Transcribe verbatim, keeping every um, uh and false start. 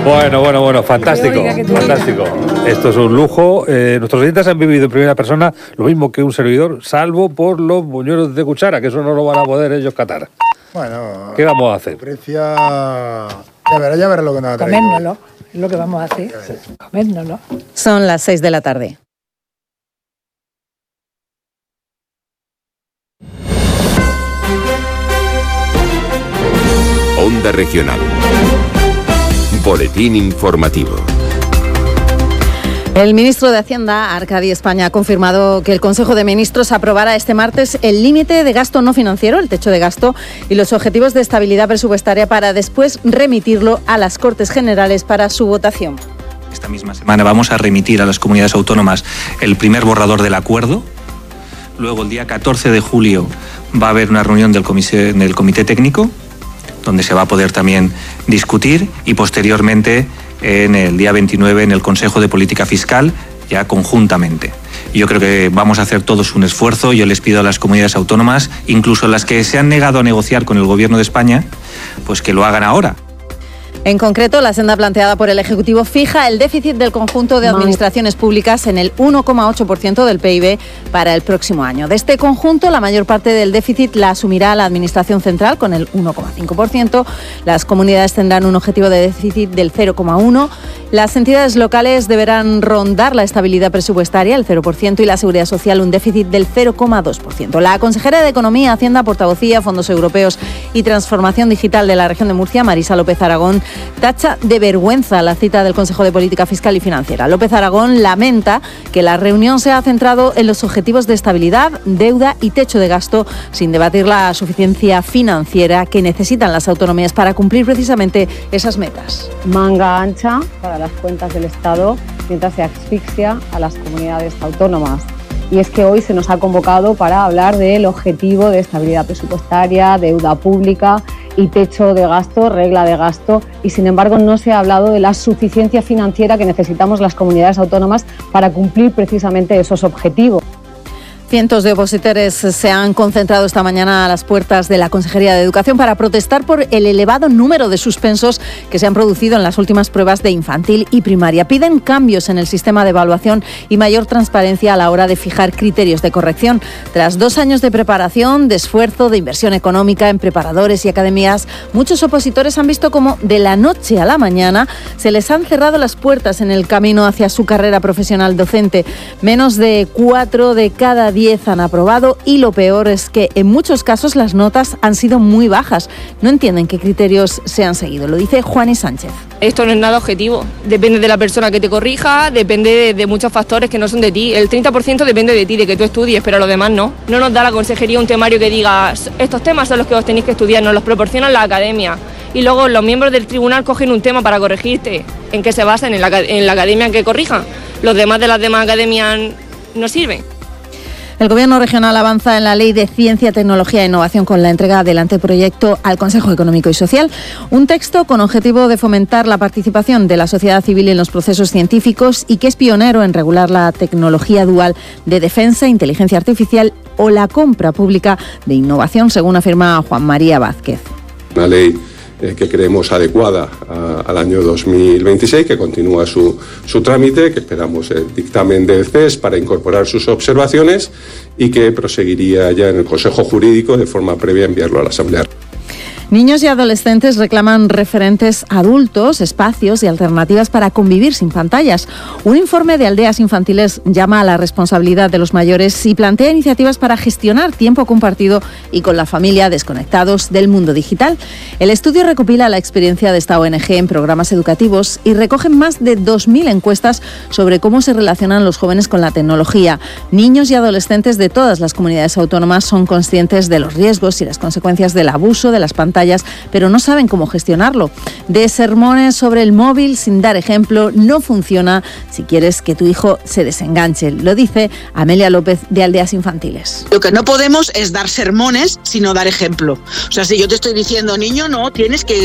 Bueno, bueno, bueno, fantástico, fantástico. Esto es un lujo. Eh, nuestros oyentes han vivido en primera persona lo mismo que un servidor, salvo por los buñuelos de cuchara, que eso no lo van a poder ellos catar. Bueno, ¿qué vamos a hacer? Lucrecia, ya verás, ya verás lo que nos ha traído. Comérnoslo, es lo que vamos a hacer. Comérnoslo. Son las seis de la tarde. Onda Regional. Boletín informativo. El ministro de Hacienda, Arcadi España, ha confirmado que el Consejo de Ministros aprobará este martes el límite de gasto no financiero, el techo de gasto, y los objetivos de estabilidad presupuestaria para después remitirlo a las Cortes Generales para su votación. Esta misma semana vamos a remitir a las comunidades autónomas el primer borrador del acuerdo. Luego, el día catorce de julio, va a haber una reunión del comité, del comité técnico, donde se va a poder también discutir, y posteriormente en el día veintinueve en el Consejo de Política Fiscal, ya conjuntamente. Yo creo que vamos a hacer todos un esfuerzo. Yo les pido a las comunidades autónomas, incluso las que se han negado a negociar con el Gobierno de España, pues que lo hagan ahora. En concreto, la senda planteada por el Ejecutivo fija el déficit del conjunto de administraciones públicas en el uno coma ocho por ciento del P I B para el próximo año. De este conjunto, la mayor parte del déficit la asumirá la Administración Central con el uno coma cinco por ciento. Las comunidades tendrán un objetivo de déficit del cero coma uno por ciento. Las entidades locales deberán rondar la estabilidad presupuestaria, el cero por ciento, y la Seguridad Social un déficit del cero coma dos por ciento. La consejera de Economía, Hacienda, Portavocía, Fondos Europeos y Transformación Digital de la región de Murcia, Marisa López Aragón, tacha de vergüenza la cita del Consejo de Política Fiscal y Financiera. López Aragón lamenta que la reunión se ha centrado en los objetivos de estabilidad, deuda y techo de gasto, sin debatir la suficiencia financiera que necesitan las autonomías para cumplir precisamente esas metas. Manga ancha para las cuentas del Estado mientras se asfixia a las comunidades autónomas. Y es que hoy se nos ha convocado para hablar del objetivo de estabilidad presupuestaria, deuda pública y techo de gasto, regla de gasto, y sin embargo no se ha hablado de la suficiencia financiera que necesitamos las comunidades autónomas para cumplir precisamente esos objetivos. Cientos de opositores se han concentrado esta mañana a las puertas de la Consejería de Educación para protestar por el elevado número de suspensos que se han producido en las últimas pruebas de infantil y primaria. Piden cambios en el sistema de evaluación y mayor transparencia a la hora de fijar criterios de corrección. Tras dos años de preparación, de esfuerzo, de inversión económica en preparadores y academias, muchos opositores han visto cómo de la noche a la mañana se les han cerrado las puertas en el camino hacia su carrera profesional docente. Menos de cuatro de cada diez han aprobado, y lo peor es que en muchos casos las notas han sido muy bajas. No entienden qué criterios se han seguido. Lo dice Juani Sánchez. Esto no es nada objetivo. Depende de la persona que te corrija, depende de, de muchos factores que no son de ti. El treinta por ciento depende de ti, de que tú estudies, pero los demás no. No nos da la consejería un temario que diga estos temas son los que vos tenéis que estudiar, nos los proporcionan la academia. Y luego los miembros del tribunal cogen un tema para corregirte. ¿En qué se basan? En la, en la academia en que corrijan. Los demás de las demás academias no sirven. El Gobierno regional avanza en la Ley de Ciencia, Tecnología e Innovación con la entrega del anteproyecto al Consejo Económico y Social. Un texto con objetivo de fomentar la participación de la sociedad civil en los procesos científicos y que es pionero en regular la tecnología dual de defensa, inteligencia artificial o la compra pública de innovación, según afirma Juan María Vázquez. Una ley eh, que creemos adecuada a, al año dos mil veintiséis, que continúa su, su trámite, que esperamos el dictamen del C E S para incorporar sus observaciones y que proseguiría ya en el Consejo Jurídico de forma previa a enviarlo a la Asamblea. Niños y adolescentes reclaman referentes adultos, espacios y alternativas para convivir sin pantallas. Un informe de Aldeas Infantiles llama a la responsabilidad de los mayores y plantea iniciativas para gestionar tiempo compartido y con la familia desconectados del mundo digital. El estudio recopila la experiencia de esta O N G en programas educativos y recoge más de dos mil encuestas sobre cómo se relacionan los jóvenes con la tecnología. Niños y adolescentes de todas las comunidades autónomas son conscientes de los riesgos y las consecuencias del abuso de las pantallas, pero no saben cómo gestionarlo. De sermones sobre el móvil sin dar ejemplo no funciona si quieres que tu hijo se desenganche. Lo dice Amelia López de Aldeas Infantiles. Lo que no podemos es dar sermones sino dar ejemplo. O sea, si yo te estoy diciendo, niño, no, tienes que